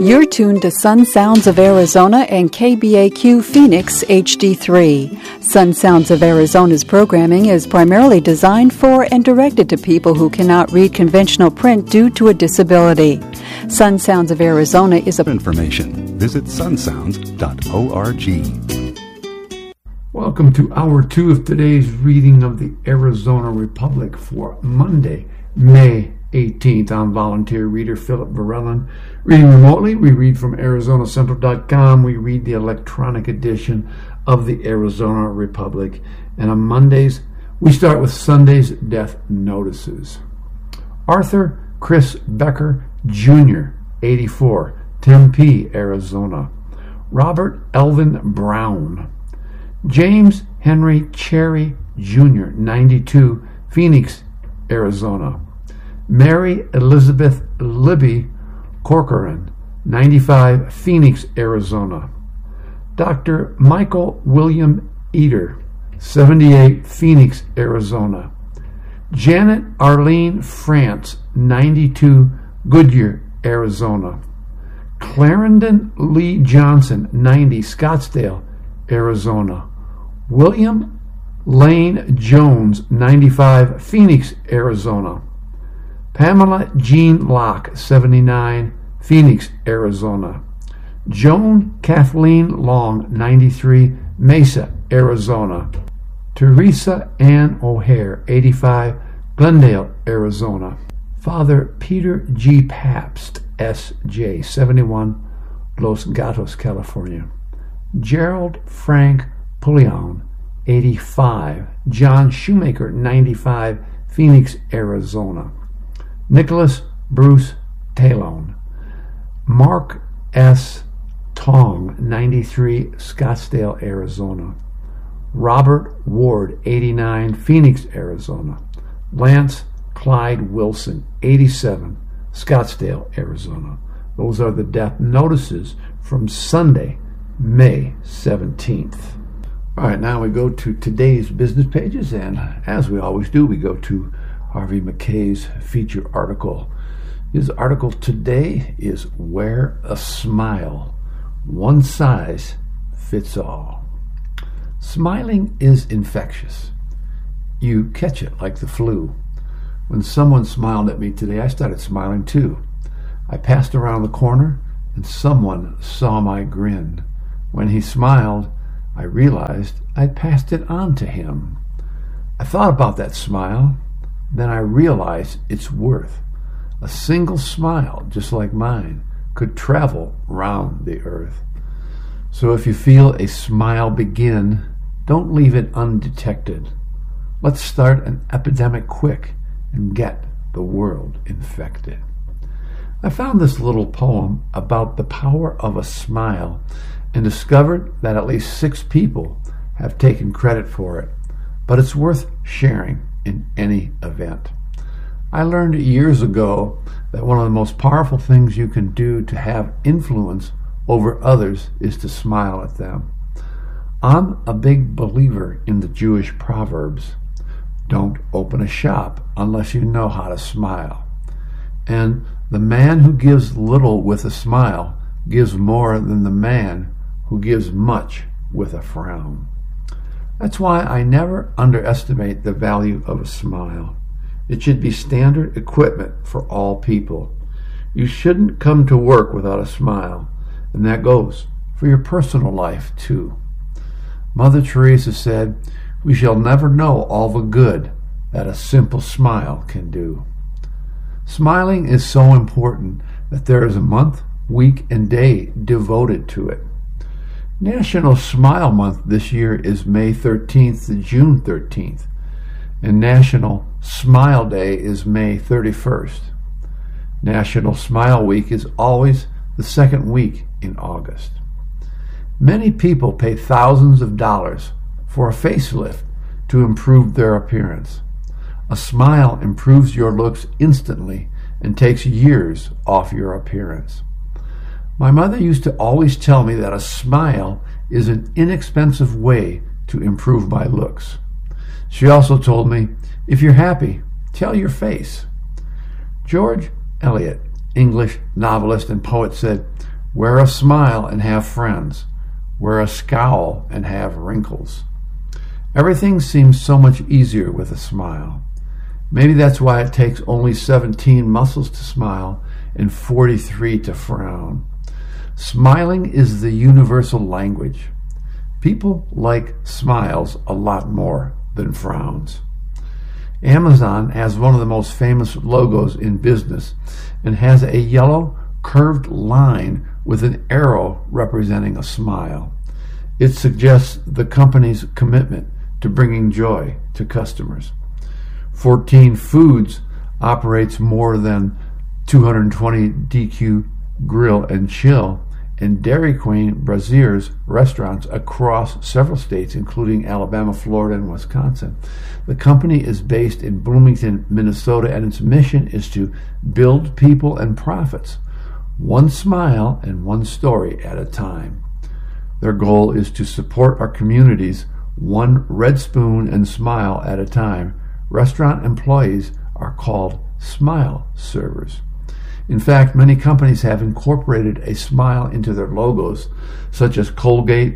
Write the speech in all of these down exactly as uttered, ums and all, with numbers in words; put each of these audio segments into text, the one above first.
You're tuned to Sun Sounds of Arizona and K B A Q Phoenix H D three. Sun Sounds of Arizona's programming is primarily designed for and directed to people who cannot read conventional print due to a disability. Sun Sounds of Arizona is a... Information. Visit sun sounds dot org. Welcome to hour two of today's reading of the Arizona Republic for Monday, May eighteenth. I'm volunteer reader Philip Varellin. Reading remotely, we read from Arizona Central dot com. We read the electronic edition of the Arizona Republic. And on Mondays, we start with Sunday's death notices. Arthur Chris Becker, Junior, eighty-four, Tempe, Arizona. Robert Elvin Brown. James Henry Cherry, Junior, ninety-two, Phoenix, Arizona. Mary Elizabeth Libby Corcoran, ninety-five, Phoenix, Arizona. Doctor Michael William Eder, seventy-eight, Phoenix, Arizona. Janet Arlene France, ninety-two, Goodyear, Arizona. Clarendon Lee Johnson, ninety, Scottsdale, Arizona. William Lane Jones, ninety-five, Phoenix, Arizona. Pamela Jean Locke, seventy-nine, Phoenix, Arizona. Joan Kathleen Long, ninety-three, Mesa, Arizona. Teresa Ann O'Hare, eighty-five, Glendale, Arizona. Father Peter G. Pabst, S J, seventy-one, Los Gatos, California. Gerald Frank Pullion, eighty-five, John Shoemaker, ninety-five, Phoenix, Arizona. Nicholas Bruce Talon. Mark S. Tong, ninety-three, Scottsdale, Arizona. Robert Ward, eighty-nine, Phoenix, Arizona. Lance Clyde Wilson, eighty-seven, Scottsdale, Arizona. Those are the death notices from Sunday, May seventeenth. All right, now we go to today's business pages, and as we always do, we go to Harvey Mackay's feature article. His article today is Wear a Smile. One size fits all. Smiling is infectious. You catch it like the flu. When someone smiled at me today, I started smiling too. I passed around the corner and someone saw my grin. When he smiled, I realized I'd passed it on to him. I thought about that smile. Then I realized its worth. A single smile, just like mine, could travel round the earth. So if you feel a smile begin, don't leave it undetected. Let's start an epidemic quick and get the world infected. I found this little poem about the power of a smile and discovered that at least six people have taken credit for it, but it's worth sharing in any event. I learned years ago that one of the most powerful things you can do to have influence over others is to smile at them. I'm a big believer in the Jewish proverbs. Don't open a shop unless you know how to smile. And the man who gives little with a smile gives more than the man who gives much with a frown. That's why I never underestimate the value of a smile. It should be standard equipment for all people. You shouldn't come to work without a smile, and that goes for your personal life too. Mother Teresa said, "We shall never know all the good that a simple smile can do." Smiling is so important that there is a month, week, and day devoted to it. National Smile Month this year is May thirteenth to June thirteenth, and National Smile Day is May thirty-first. National Smile Week is always the second week in August. Many people pay thousands of dollars for a facelift to improve their appearance. A smile improves your looks instantly and takes years off your appearance. My mother used to always tell me that a smile is an inexpensive way to improve my looks. She also told me, if you're happy, tell your face. George Eliot, English novelist and poet, said, Wear a smile and have friends. Wear a scowl and have wrinkles. Everything seems so much easier with a smile. Maybe that's why it takes only seventeen muscles to smile and forty-three to frown. Smiling is the universal language. People like smiles a lot more than frowns. Amazon has one of the most famous logos in business and has a yellow curved line with an arrow representing a smile. It suggests the company's commitment to bringing joy to customers. fourteen Foods operates more than two hundred twenty D Q Grill and Chill and Dairy Queen Braziers restaurants across several states, including Alabama, Florida, and Wisconsin. The company is based in Bloomington, Minnesota, and its mission is to build people and profits, one smile and one story at a time. Their goal is to support our communities one red spoon and smile at a time. Restaurant employees are called smile servers. In fact, many companies have incorporated a smile into their logos, such as Colgate,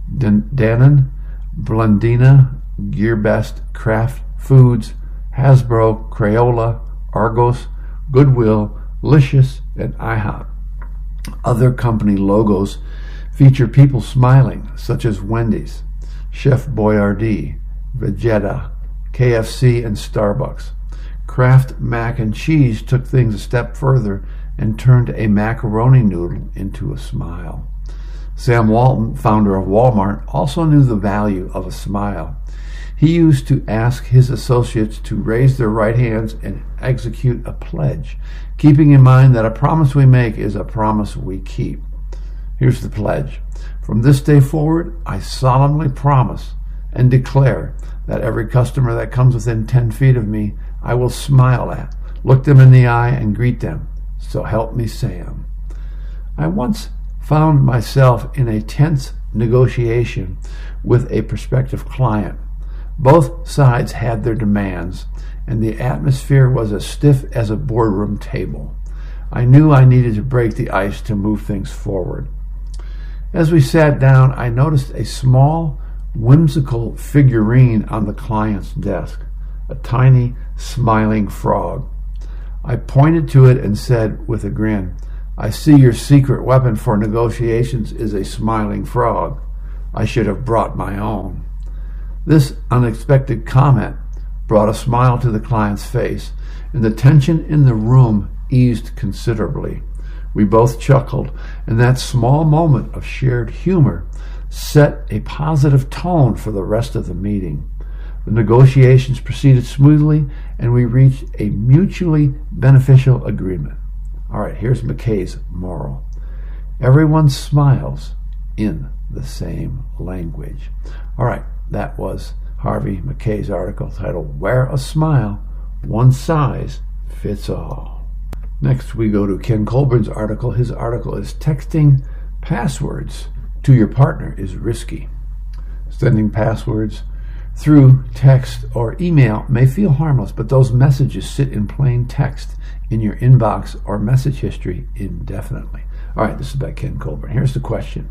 Danone, Blendina, GearBest, Kraft Foods, Hasbro, Crayola, Argos, Goodwill, Licious, and IHOP. Other company logos feature people smiling, such as Wendy's, Chef Boyardee, Vegeta, K F C, and Starbucks. Kraft Mac and Cheese took things a step further and turned a macaroni noodle into a smile. Sam Walton, founder of Walmart, also knew the value of a smile. He used to ask his associates to raise their right hands and execute a pledge, keeping in mind that a promise we make is a promise we keep. Here's the pledge. From this day forward, I solemnly promise and declare that every customer that comes within ten feet of me, I will smile at, look them in the eye, and greet them. So help me, Sam. I once found myself in a tense negotiation with a prospective client. Both sides had their demands, and the atmosphere was as stiff as a boardroom table. I knew I needed to break the ice to move things forward. As we sat down, I noticed a small, whimsical figurine on the client's desk, a tiny, smiling frog. I pointed to it and said with a grin, I see your secret weapon for negotiations is a smiling frog. I should have brought my own. This unexpected comment brought a smile to the client's face, and the tension in the room eased considerably. We both chuckled, and that small moment of shared humor set a positive tone for the rest of the meeting. The negotiations proceeded smoothly, and we reached a mutually beneficial agreement. All right, here's McKay's moral. Everyone smiles in the same language. All right, that was Harvey McKay's article titled, Wear a Smile, One Size Fits All. Next, we go to Ken Colburn's article. His article is Texting Passwords to Your Partner is Risky. Sending passwords through text or email may feel harmless, but those messages sit in plain text in your inbox or message history indefinitely. All right, this is by Ken Colburn. Here's the question.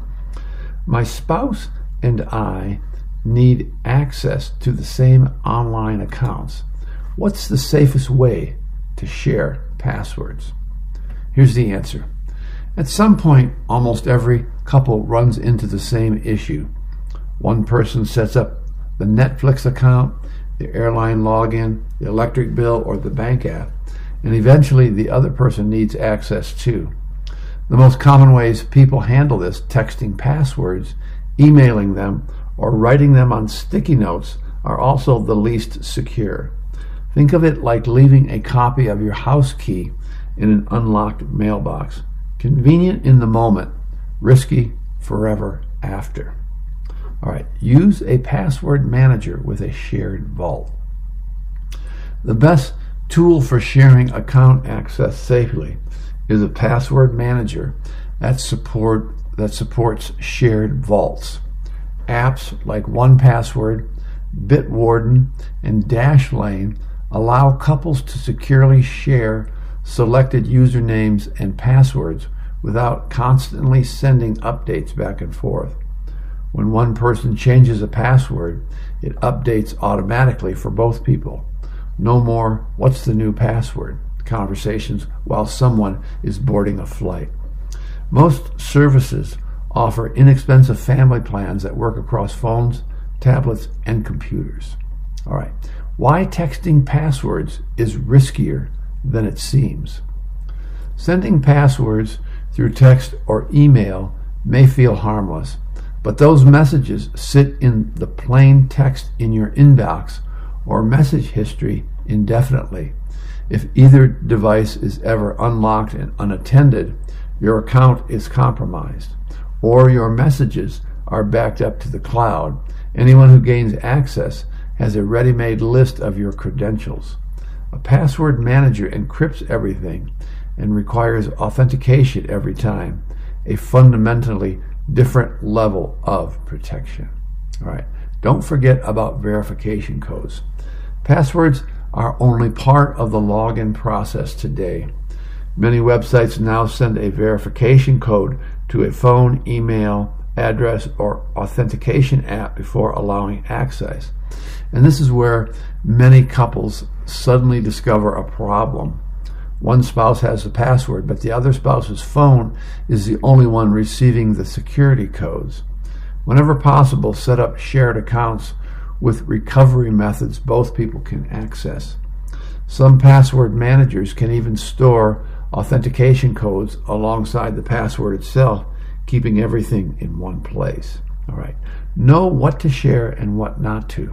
My spouse and I need access to the same online accounts. What's the safest way to share passwords? Here's the answer. At some point, almost every couple runs into the same issue. One person sets up the Netflix account, the airline login, the electric bill, or the bank app, and eventually the other person needs access too. The most common ways people handle this, texting passwords, emailing them, or writing them on sticky notes, are also the least secure. Think of it like leaving a copy of your house key in an unlocked mailbox. Convenient in the moment, risky forever after. All right, use a password manager with a shared vault. The best tool for sharing account access safely is a password manager that support that supports shared vaults. Apps like one password, Bitwarden, and Dashlane allow couples to securely share selected usernames and passwords without constantly sending updates back and forth. When one person changes a password, it updates automatically for both people. No more, "What's the new password?" conversations while someone is boarding a flight. Most services offer inexpensive family plans that work across phones, tablets, and computers. All right, why texting passwords is riskier than it seems. Sending passwords through text or email may feel harmless, but those messages sit in the plain text in your inbox or message history indefinitely. If either device is ever unlocked and unattended, your account is compromised, or your messages are backed up to the cloud. Anyone who gains access has a ready-made list of your credentials. A password manager encrypts everything and requires authentication every time, a fundamentally different level of protection. All right, don't forget about verification codes. Passwords are only part of the login process today. Many websites now send a verification code to a phone, email, address, or authentication app before allowing access. And this is where many couples suddenly discover a problem. One spouse has the password, but the other spouse's phone is the only one receiving the security codes. Whenever possible, set up shared accounts with recovery methods both people can access. Some password managers can even store authentication codes alongside the password itself, keeping everything in one place. All right. Know what to share and what not to.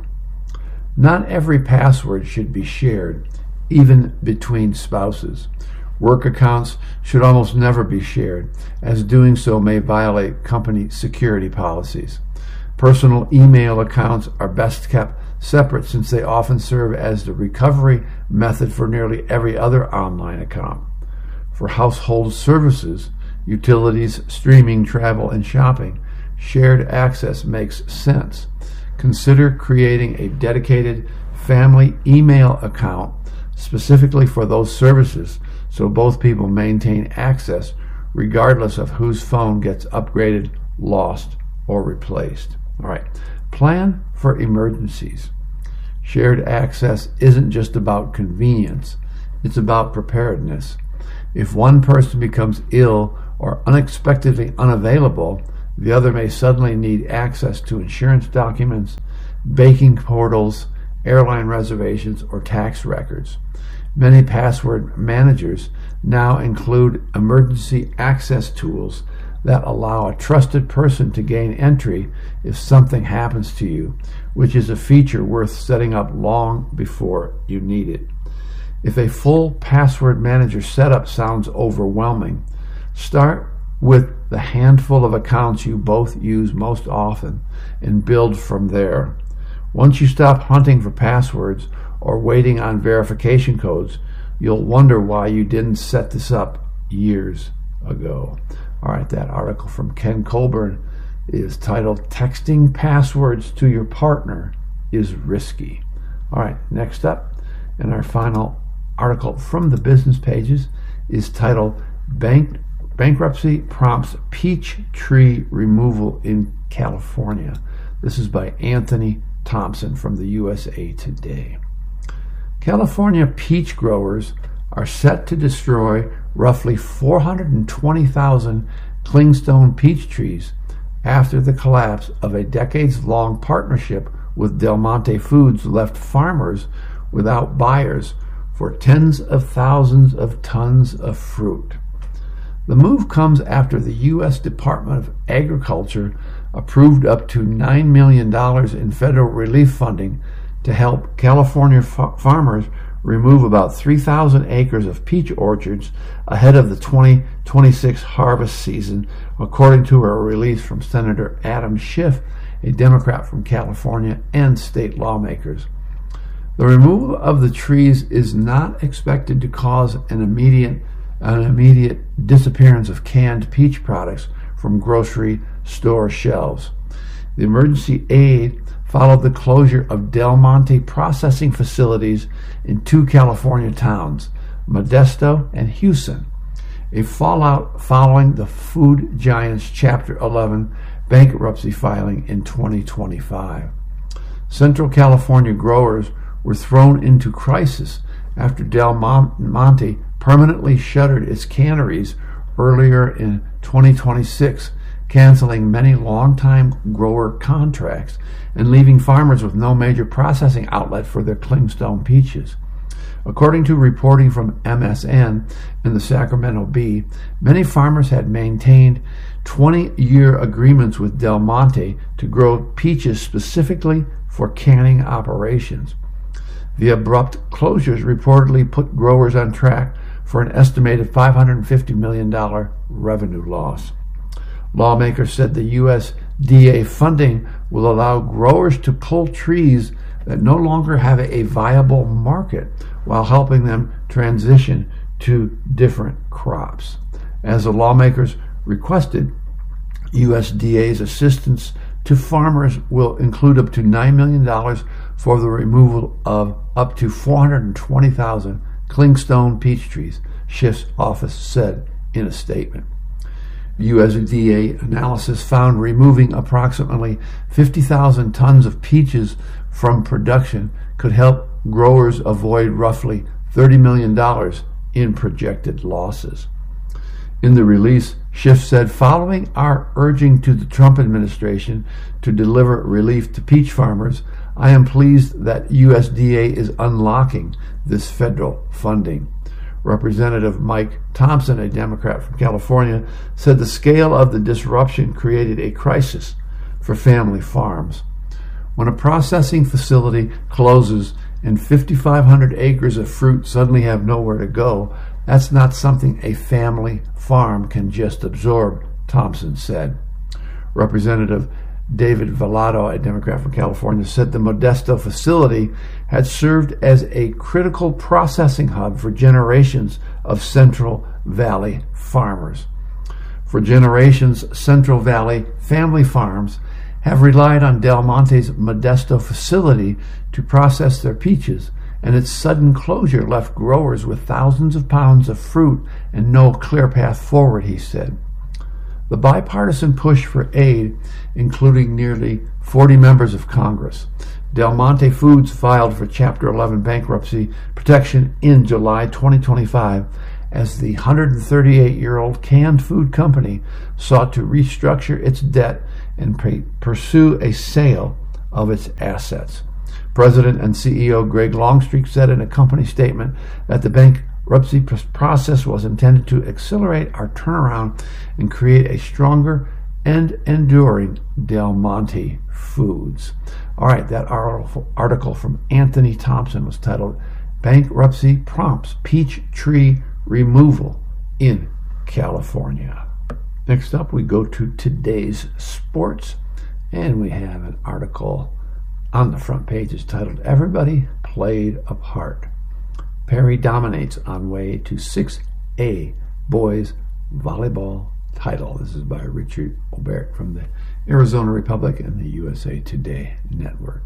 Not every password should be shared, even between spouses. Work accounts should almost never be shared, as doing so may violate company security policies. Personal email accounts are best kept separate, since they often serve as the recovery method for nearly every other online account. For household services, utilities, streaming, travel, and shopping, shared access makes sense. Consider creating a dedicated family email account specifically for those services, so both people maintain access regardless of whose phone gets upgraded, lost, or replaced. All right. Plan for emergencies. Shared access isn't just about convenience, it's about preparedness. If one person becomes ill or unexpectedly unavailable, the other may suddenly need access to insurance documents, banking portals, airline reservations, or tax records. Many password managers now include emergency access tools that allow a trusted person to gain entry if something happens to you, which is a feature worth setting up long before you need it. If a full password manager setup sounds overwhelming, start with the handful of accounts you both use most often and build from there. Once you stop hunting for passwords or waiting on verification codes, you'll wonder why you didn't set this up years ago. All right, that article from Ken Colburn is titled "Texting Passwords to Your Partner is Risky." All right, next up, and our final article from the business pages is titled Bank Bankruptcy Prompts Peach Tree Removal in California. This is by Anthony Thompson from the U S A Today. California peach growers are set to destroy roughly four hundred twenty thousand clingstone peach trees after the collapse of a decades-long partnership with Del Monte Foods left farmers without buyers for tens of thousands of tons of fruit. The move comes after the U S Department of Agriculture approved up to nine million dollars in federal relief funding to help California fa- farmers remove about three thousand acres of peach orchards ahead of the twenty twenty-six harvest season, according to a release from Senator Adam Schiff, a Democrat from California, and state lawmakers. The removal of the trees is not expected to cause an immediate an immediate disappearance of canned peach products from grocery store shelves. The emergency aid followed the closure of Del Monte processing facilities in two California towns, Modesto and Houston. a fallout following the food giant's Chapter eleven bankruptcy filing in twenty twenty-five. Central California growers were thrown into crisis after Del Monte permanently shuttered its canneries earlier in twenty twenty-six, canceling many longtime grower contracts and leaving farmers with no major processing outlet for their clingstone peaches. According to reporting from M S N and the Sacramento Bee, many farmers had maintained twenty-year agreements with Del Monte to grow peaches specifically for canning operations. The abrupt closures reportedly put growers on track for an estimated five hundred fifty million dollars revenue loss. Lawmakers said the U S D A funding will allow growers to pull trees that no longer have a viable market while helping them transition to different crops. As the lawmakers requested, U S D A's assistance to farmers will include up to nine million dollars for the removal of up to four hundred twenty thousand clingstone peach trees, Schiff's office said in a statement. U S D A analysis found removing approximately fifty thousand tons of peaches from production could help growers avoid roughly thirty million dollars in projected losses. In the release, Schiff said, following our urging to the Trump administration to deliver relief to peach farmers, I am pleased that U S D A is unlocking this federal funding. Representative Mike Thompson, a Democrat from California, said the scale of the disruption created a crisis for family farms. When a processing facility closes and fifty-five hundred acres of fruit suddenly have nowhere to go, that's not something a family farm can just absorb, Thompson said. Representative David Vallado, a Democrat from California, said the Modesto facility had served as a critical processing hub for generations of Central Valley farmers. For generations, Central Valley family farms have relied on Del Monte's Modesto facility to process their peaches, and its sudden closure left growers with thousands of pounds of fruit and no clear path forward, he said. The bipartisan push for aid, including nearly forty members of Congress. Del Monte Foods filed for Chapter eleven bankruptcy protection in July twenty twenty-five as the one hundred thirty-eight-year-old canned food company sought to restructure its debt and pay, pursue a sale of its assets. President and C E O Greg Longstreet said in a company statement that the bankruptcy process was intended to accelerate our turnaround and create a stronger and enduring Del Monte Foods. All right, that article from Anthony Thompson was titled Bankruptcy Prompts Peach Tree Removal in California. Next up, we go to today's sports, and we have an article on the front page. It's titled Everybody Played a Part. Perry dominates on way to six A boys volleyball title. This is by Richard Obert from the Arizona Republic and the U S A Today network.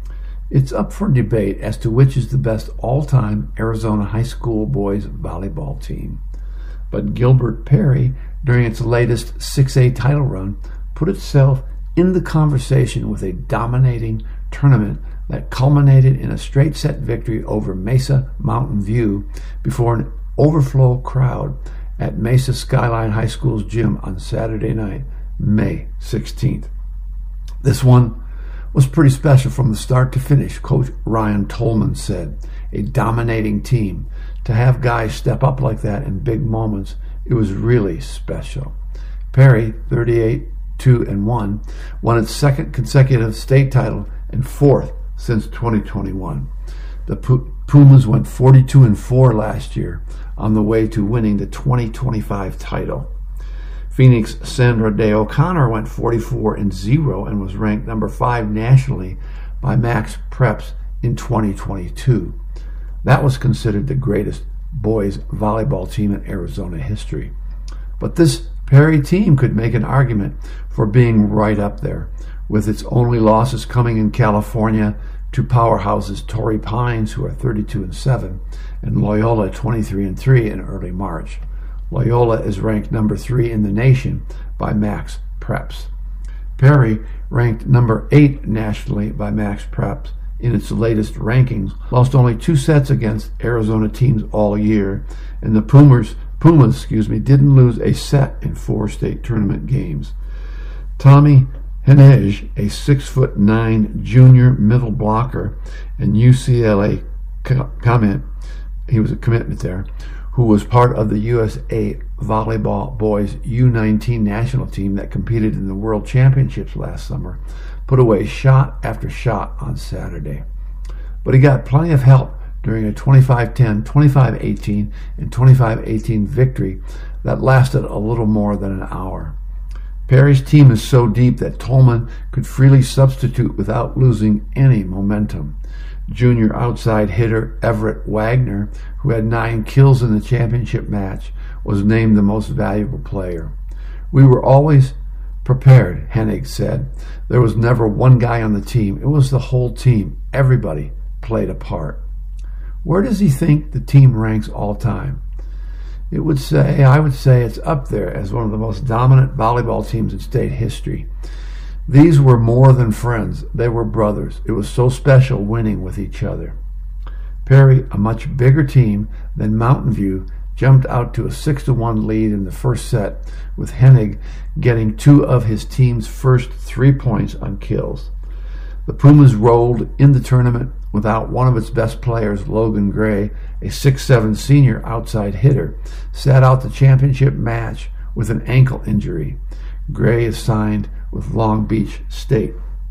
It's up for debate as to which is the best all-time Arizona high school boys volleyball team. But Gilbert Perry, during its latest six A title run, put itself in the conversation with a dominating tournament that culminated in a straight-set victory over Mesa Mountain View before an overflow crowd at Mesa Skyline High School's gym on Saturday night, May sixteenth. This one was pretty special from the start to finish, Coach Ryan Tolman said. A dominating team. To have guys step up like that in big moments, it was really special. Perry, thirty-eight, two and one, won its second consecutive state title and fourth since twenty twenty-one. The Pumas went forty-two and four last year on the way to winning the twenty twenty-five title. Phoenix Sandra Day O'Connor went forty-four and zero and was ranked number five nationally by Max Preps in twenty twenty-two. That was considered the greatest boys volleyball team in Arizona history. But this Perry team could make an argument for being right up there, with its only losses coming in California to powerhouses Torrey Pines, who are thirty-two and seven, and Loyola twenty-three and three in early March. Loyola is ranked number three in the nation by Max Preps. Perry, ranked number eight nationally by Max Preps in its latest rankings, lost only two sets against Arizona teams all year, and the Pumas, Pumas excuse me, didn't lose a set in four state tournament games. Tommy Hennig, a six foot nine junior middle blocker and U C L A commit, he was a commitment there, who was part of the U S A Volleyball Boys U nineteen national team that competed in the World Championships last summer, put away shot after shot on Saturday. But he got plenty of help during a twenty-five ten, twenty-five eighteen, and twenty-five eighteen victory that lasted a little more than an hour. Perry's team is so deep that Tolman could freely substitute without losing any momentum. Junior outside hitter Everett Wagner, who had nine kills in the championship match, was named the most valuable player. We were always prepared, Hennig said. There was never one guy on the team. It was the whole team. Everybody played a part. Where does he think the team ranks all time? It would say, I would say it's up there as one of the most dominant volleyball teams in state history. These were more than friends. They were brothers. It was so special winning with each other. Perry, a much bigger team than Mountain View, jumped out to a six to one lead in the first set, with Hennig getting two of his team's first three points on kills. The Pumas rolled in the tournament without one of its best players, Logan Gray, a six seven senior outside hitter, sat out the championship match with an ankle injury. Gray is signed with Long Beach State.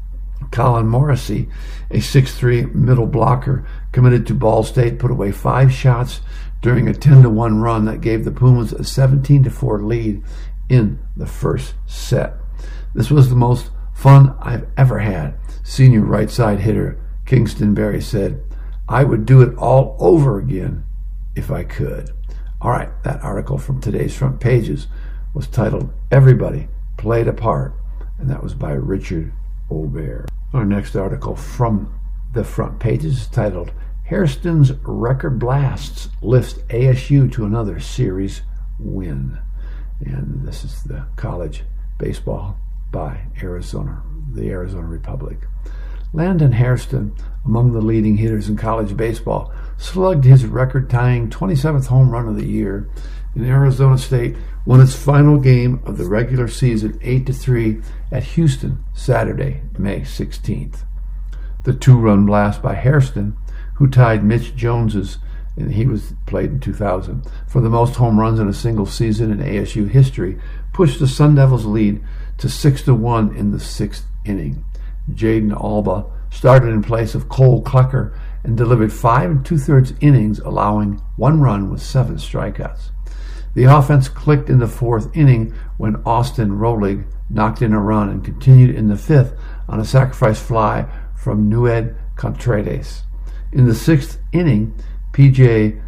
Colin Morrissey, a six three middle blocker, committed to Ball State, put away five shots during a ten to one run that gave the Pumas a seventeen to four lead in the first set. This was the most fun I've ever had, senior right side hitter Kingston Berry said. I would do it all over again if I could. All right, that article from today's front pages was titled Everybody Played a Part, and that was by Richard Aubert. Our next article from the front pages is titled Hairston's Record Blasts Lifts A S U to Another Series Win. And this is the college baseball by Arizona, the Arizona Republic. Landon Hairston, among the leading hitters in college baseball, slugged his record-tying twenty-seventh home run of the year, and Arizona State won its final game of the regular season eight to three at Houston Saturday, May sixteenth. The two-run blast by Hairston, who tied Mitch Jones's, and he was played in two thousand, for the most home runs in a single season in A S U history, pushed the Sun Devils' lead to six to one in the sixth inning. Jaden Alba started in place of Cole Klecker and delivered five and two-thirds innings, allowing one run with seven strikeouts. The offense clicked in the fourth inning when Austin Rolig knocked in a run and continued in the fifth on a sacrifice fly from Nued Contreras. In the sixth inning, P J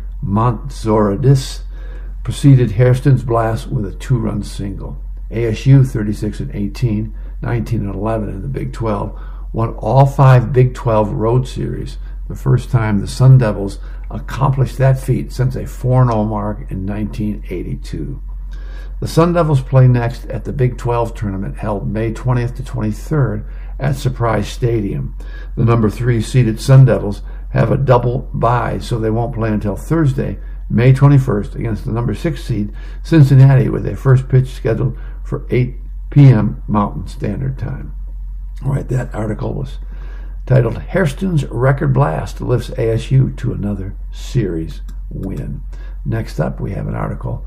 Montzoradis preceded Hairston's blast with a two-run single. A S U thirty-six and eighteen, nineteen and eleven in the Big twelve won all five Big twelve road series, the first time the Sun Devils accomplished that feat since a four and oh mark in nineteen eighty-two. The Sun Devils play next at the Big twelve tournament held May twentieth to twenty-third at Surprise Stadium. The number three seeded Sun Devils have a double bye, so they won't play until Thursday, May twenty-first, against the number six seed Cincinnati, with their first pitch scheduled for eight p.m. Mountain Standard Time. All right, that article was titled Hairston's Record Blast Lifts A S U to Another Series Win. Next up, we have an article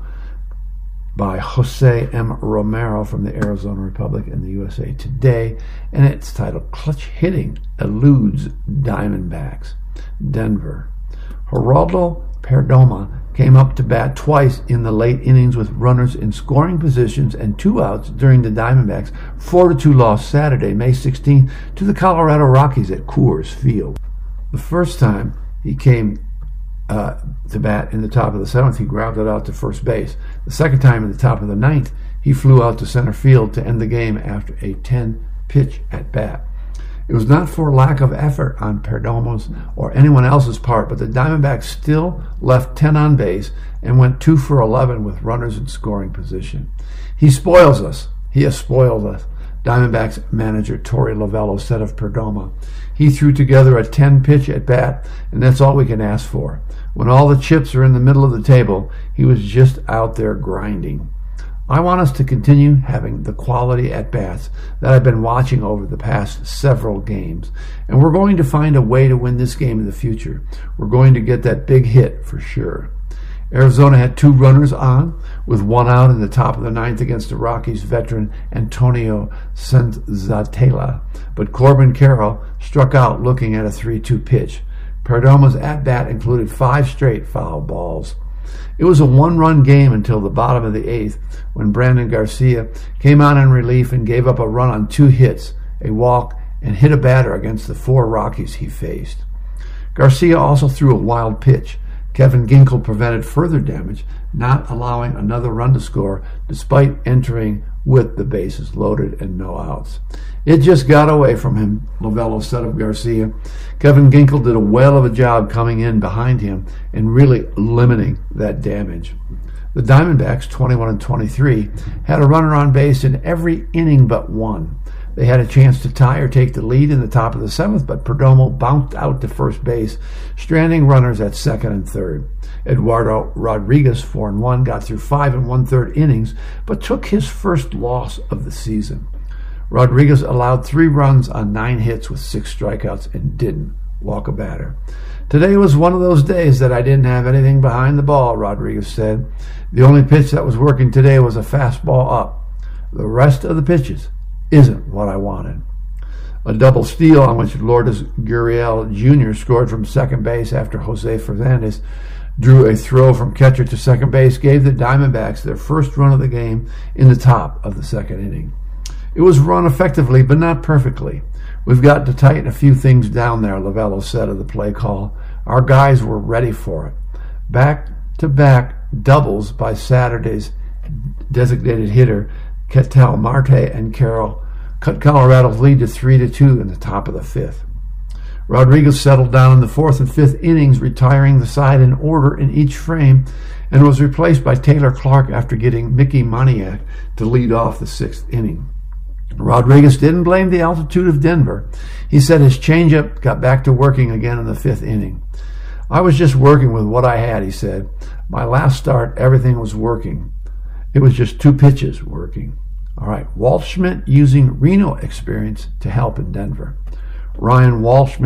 by Jose M. Romero from the Arizona Republic and the U S A Today, and it's titled Clutch Hitting Eludes Diamondbacks. Denver. Geraldo Perdomo came up to bat twice in the late innings with runners in scoring positions and two outs during the Diamondbacks' four to two loss Saturday, May sixteenth, to the Colorado Rockies at Coors Field. The first time he came uh, to bat in the top of the seventh, he grounded out to first base. The second time in the top of the ninth, he flew out to center field to end the game after a ten-pitch at-bat. It was not for lack of effort on Perdomo's or anyone else's part, but the Diamondbacks still left ten on base and went two for eleven with runners in scoring position. He spoils us. He has spoiled us, Diamondbacks manager Torey Lovullo said of Perdomo. He threw together a ten-pitch at-bat, and that's all we can ask for. When all the chips are in the middle of the table, he was just out there grinding. I want us to continue having the quality at-bats that I've been watching over the past several games, and we're going to find a way to win this game in the future. We're going to get that big hit for sure. Arizona had two runners on, with one out in the top of the ninth against the Rockies veteran Antonio Senzatela, but Corbin Carroll struck out looking at a three two pitch. Perdomo's at-bat included five straight foul balls. It was a one-run game until the bottom of the eighth, when Brandon Garcia came on in relief and gave up a run on two hits, a walk, and hit a batter against the four Rockies he faced. Garcia also threw a wild pitch. Kevin Ginkel prevented further damage, not allowing another run to score despite entering with the bases loaded and no outs. It just got away from him, Lovullo said of Garcia. Kevin Ginkel did a whale of a job coming in behind him and really limiting that damage. The Diamondbacks, twenty-one and twenty-three, had a runner on base in every inning but one. They had a chance to tie or take the lead in the top of the seventh, but Perdomo bounced out to first base, stranding runners at second and third. Eduardo Rodriguez, four and one, got through five and one-third innings, but took his first loss of the season. Rodriguez allowed three runs on nine hits with six strikeouts and didn't walk a batter. Today was one of those days that I didn't have anything behind the ball, Rodriguez said. The only pitch that was working today was a fastball up. The rest of the pitches isn't what I wanted. A double steal on which Lourdes Gurriel Junior scored from second base after Jose Fernandez drew a throw from catcher to second base gave the Diamondbacks their first run of the game in the top of the second inning. It was run effectively, but not perfectly. We've got to tighten a few things down there, Lovullo said of the play call. Our guys were ready for it. Back-to-back doubles by Saturday's designated hitter, Ketel Marte and Carroll, cut Colorado's lead to three to two in the top of the fifth. Rodriguez settled down in the fourth and fifth innings, retiring the side in order in each frame, and was replaced by Taylor Clark after getting Mickey Moniak to lead off the sixth inning. Rodriguez didn't blame the altitude of Denver. He said his changeup got back to working again in the fifth inning. I was just working with what I had, he said. My last start, everything was working. It was just two pitches working. All right, Waldschmidt using Reno experience to help in Denver. Ryan Waldschmidt